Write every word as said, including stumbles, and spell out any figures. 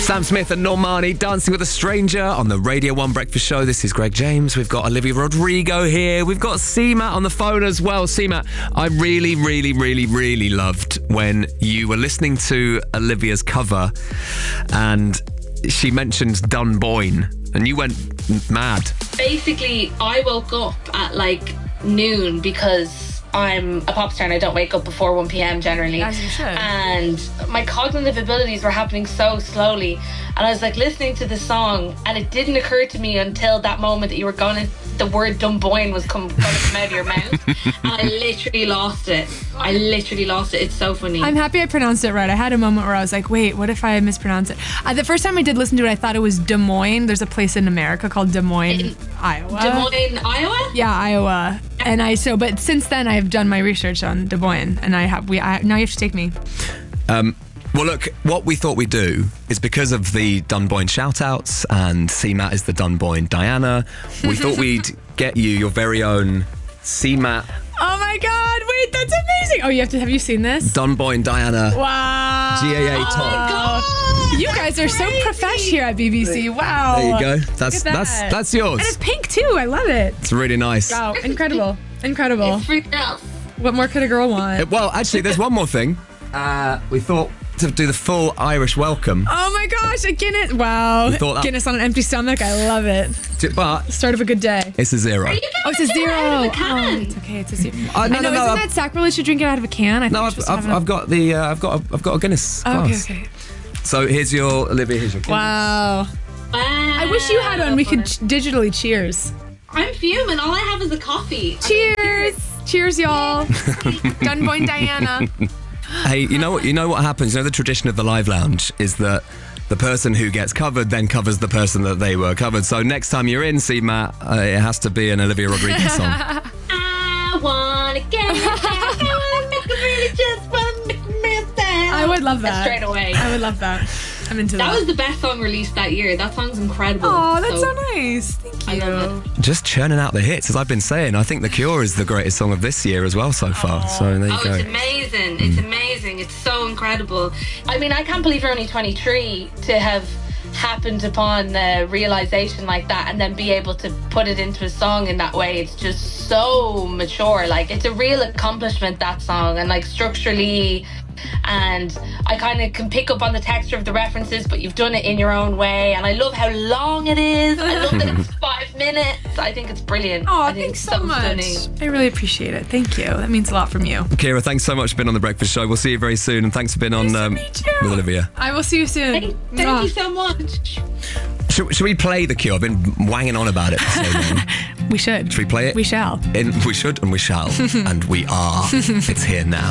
Sam Smith and Normani, Dancing with a Stranger on the Radio one Breakfast Show. This is Greg James. We've got Olivia Rodrigo here. We've got C-Matt on the phone as well. C-Matt, I really, really, really, really loved when you were listening to Olivia's cover and she mentioned Dunboyne and you went mad. Basically, I woke up at like noon because I'm a pop star and I don't wake up before one p.m. generally. As you should. And my cognitive abilities were happening so slowly. And I was like listening to the song and it didn't occur to me until that moment that you were going to, the word Dunboyne was come, going to come out of your mouth. And I literally lost it. I literally lost it. It's so funny. I'm happy I pronounced it right. I had a moment where I was like, wait, what if I mispronounce it? Uh, the first time I did listen to it, I thought it was Des Moines. There's a place in America called Des Moines, in Iowa. Des Moines, Iowa? Yeah, Iowa. And I so, but since then I've done my research on Des Moines, and I have we. I, now you have to take me. Um, well, look, what we thought we'd do is because of the Dunboyne shout-outs and C-Matt is the Dunboyne Diana, we thought we'd get you your very own C-Matt. Oh my God! Wait, that's amazing. Oh, you have to. Have you seen this? Dunboyne Diana. Wow. G A A top. Oh You guys are so profesh here at B B C. Wow. There you go. That's Look at that's that. that's yours. And it's pink too. I love it. It's really nice. Wow, incredible, incredible. It's for girls. What more could a girl want? Uh, Well, actually, there's one more thing. Uh, we thought to do the full Irish welcome, Oh my gosh, a Guinness. Wow. thought that- Guinness on an empty stomach. I love it. but Start of a good day. it's a zero. Oh, it's a zero. Out of a Oh, can. it's okay. It's a zero. Uh, no, I know. no, no, Isn't I've- that sacrilege to drink it out of a can? I think No, you're I've, supposed to I've, have I've got the uh, I've got a, I've got a Guinness a- Okay, glass. okay. So here's your Olivia. Here's your Guinness. Wow. Wow. I wish you had one. We could ch- digitally cheers. I'm fuming. All I have is a coffee. Cheers. Cheers, y'all. Dunboyne Diana. Hey, you know what? You know what happens? You know the tradition of the Live Lounge is that the person who gets covered then covers the person that they were covered. So next time you're in, see Matt, uh, it has to be an Olivia Rodrigo song. I wanna get it back. I wanna make it really just wanna make me sad. I would love that. Straight away. I would love that. I'm into that. That was the best song released that year. That song's incredible. Oh, that's so, nice. Thank I you. love it. Just churning out the hits, as I've been saying. I think The Cure is the greatest song of this year as well so far. So there you Oh, go. it's amazing. It's amazing. It's so incredible. I mean, I can't believe you're only twenty-three to have happened upon a realization like that and then be able to put it into a song in that way. It's just so mature. Like, it's a real accomplishment, that song, and like structurally, and I kind of can pick up on the texture of the references, but you've done it in your own way. And I love how long it is. I love that it's five minutes. I think it's brilliant. Oh, I think thanks it's so much. stunning. I really appreciate it. Thank you. That means a lot from you. Kira, thanks so much for being on The Breakfast Show. We'll see you very soon. And thanks for being on Nice to um, meet you. with Olivia. I will see you soon. Thank, thank Mwah. you so much. Should, should we play The Cure? I've been wanging on about it for so long. We should. Should we play it? We shall. In, we should and we shall. And we are. It's here now.